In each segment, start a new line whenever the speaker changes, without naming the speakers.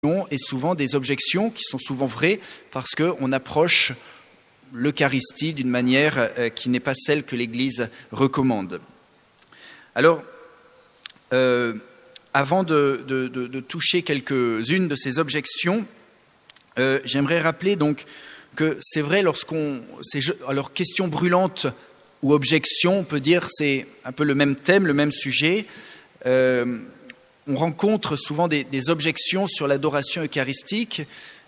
et souvent des objections qui sont souvent vraies parce qu'on approche l'Eucharistie d'une manière qui n'est pas celle que l'Église recommande. Alors, avant de toucher quelques-unes de ces objections, j'aimerais rappeler donc que c'est vrai alors question brûlante ou objection, on peut dire c'est un peu le même thème, le même sujet. On rencontre souvent des objections sur l'adoration eucharistique,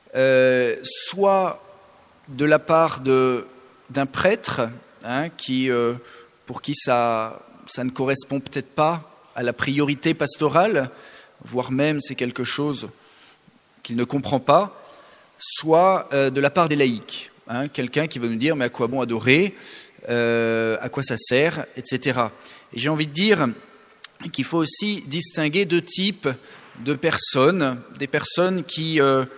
soit de la part d'un prêtre, pour qui ça ne correspond peut-être pas à la priorité pastorale, voire même c'est quelque chose qu'il ne comprend pas, soit de la part des laïcs, quelqu'un qui va nous dire mais à quoi bon adorer, à quoi ça sert, etc. Et j'ai envie de dire qu'il faut aussi distinguer deux types de personnes, des personnes qui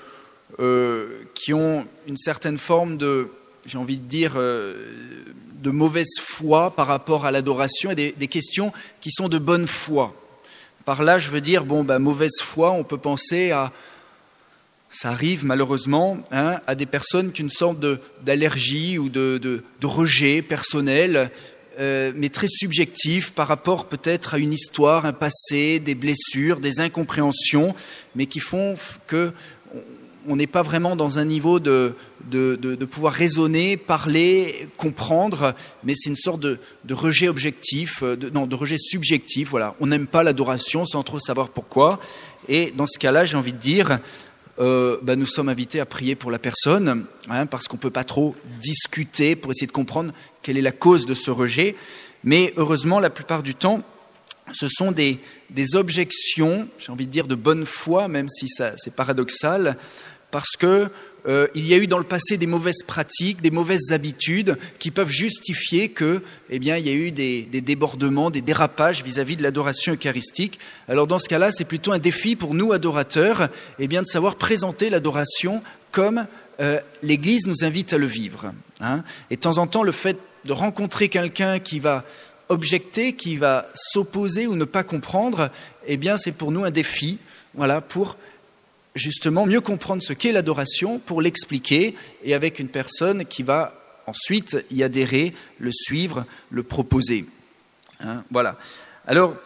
ont une certaine forme de, j'ai envie de dire, de mauvaise foi par rapport à l'adoration et des questions qui sont de bonne foi. Par là, je veux dire, mauvaise foi, on peut penser à, ça arrive malheureusement, à des personnes qui ont une sorte d'allergie ou de rejet personnel, mais très subjectif par rapport peut-être à une histoire, un passé, des blessures, des incompréhensions, mais qui font que on n'est pas vraiment dans un niveau de pouvoir raisonner, parler, comprendre, mais c'est une sorte de rejet objectif, de rejet subjectif. Voilà, on n'aime pas l'adoration sans trop savoir pourquoi. Et dans ce cas-là, j'ai envie de dire, nous sommes invités à prier pour la personne, parce qu'on ne peut pas trop discuter pour essayer de comprendre quelle est la cause de ce rejet. Mais heureusement, la plupart du temps, ce sont des objections, j'ai envie de dire de bonne foi, même si c'est paradoxal, parce que il y a eu dans le passé des mauvaises pratiques, des mauvaises habitudes qui peuvent justifier que, il y a eu des débordements, des dérapages vis-à-vis de l'adoration eucharistique. Alors dans ce cas-là, c'est plutôt un défi pour nous adorateurs, de savoir présenter l'adoration comme l'Église nous invite à le vivre. Et de temps en temps, le fait de rencontrer quelqu'un qui va objecter, qui va s'opposer ou ne pas comprendre, c'est pour nous un défi, pour justement mieux comprendre ce qu'est l'adoration, pour l'expliquer, et avec une personne qui va ensuite y adhérer, le suivre, le proposer. Voilà. Alors,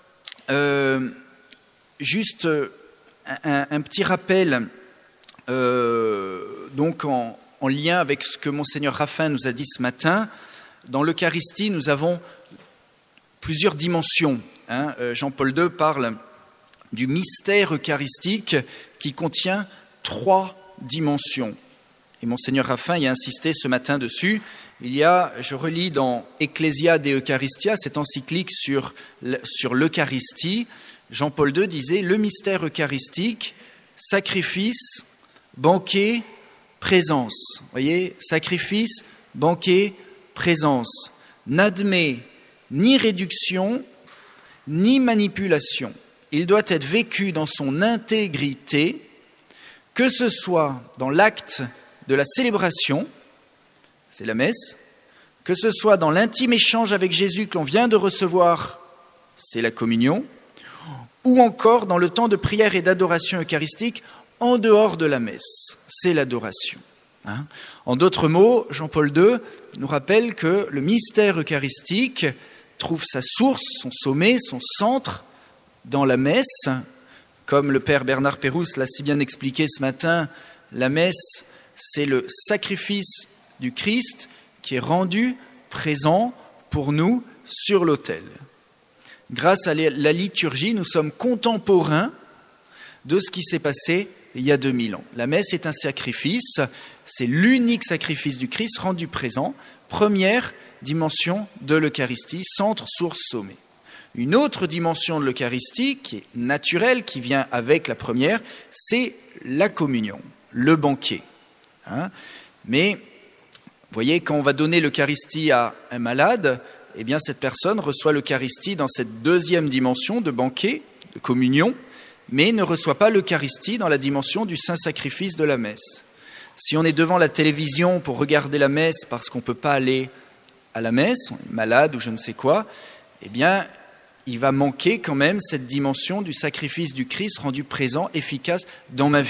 juste un petit rappel, donc en lien avec ce que Monseigneur Raffin nous a dit ce matin. Dans l'Eucharistie, nous avons plusieurs dimensions. Jean-Paul II parle du mystère eucharistique qui contient 3 dimensions. Et Monseigneur Raffin y a insisté ce matin dessus. Je relis dans Ecclesia de Eucharistia, cette encyclique sur l'Eucharistie, Jean-Paul II disait « Le mystère eucharistique, sacrifice, banquet, présence ». Vous voyez, sacrifice, banquet, présence, n'admet ni réduction, ni manipulation. Il doit être vécu dans son intégrité, que ce soit dans l'acte de la célébration, c'est la messe, que ce soit dans l'intime échange avec Jésus que l'on vient de recevoir, c'est la communion, ou encore dans le temps de prière et d'adoration eucharistique en dehors de la messe, c'est l'adoration. En d'autres mots, Jean-Paul II nous rappelle que le mystère eucharistique trouve sa source, son sommet, son centre dans la messe. Comme le père Bernard Pérouse l'a si bien expliqué ce matin, la messe, c'est le sacrifice du Christ qui est rendu présent pour nous sur l'autel. Grâce à la liturgie, nous sommes contemporains de ce qui s'est passé il y a 2000 ans. La messe est un sacrifice, c'est l'unique sacrifice du Christ rendu présent, première dimension de l'Eucharistie, centre, source, sommet. Une autre dimension de l'Eucharistie, qui est naturelle, qui vient avec la première, c'est la communion, le banquet. Mais, vous voyez, quand on va donner l'Eucharistie à un malade, cette personne reçoit l'Eucharistie dans cette deuxième dimension de banquet, de communion, mais ne reçoit pas l'Eucharistie dans la dimension du saint sacrifice de la messe. Si on est devant la télévision pour regarder la messe parce qu'on ne peut pas aller à la messe, on est malade ou je ne sais quoi, il va manquer quand même cette dimension du sacrifice du Christ rendu présent, efficace dans ma vie.